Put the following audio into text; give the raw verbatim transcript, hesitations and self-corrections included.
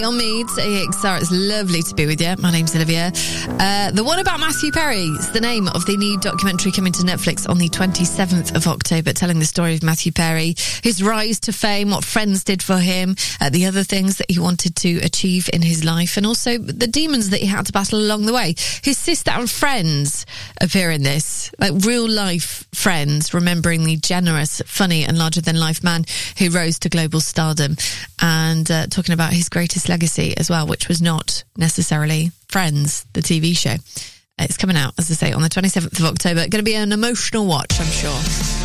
On Meads, A X R, it's lovely to be with you. My name's Olivia. Uh, the one about Matthew Perry is the name of the new documentary coming to Netflix on the twenty-seventh of October, telling the story of Matthew Perry, his rise to fame, what friends did for him, uh, the other things that he wanted to achieve in his life, and also the demons that he had to battle along the way. His sister and friends appear in this, like real life friends, remembering the generous, funny and larger than life man who rose to global stardom, and uh, talking about his greatest legacy as well, which was not necessarily Friends, the T V show. It's coming out, as I say, on the twenty-seventh of October. Going to be an emotional watch, I'm sure.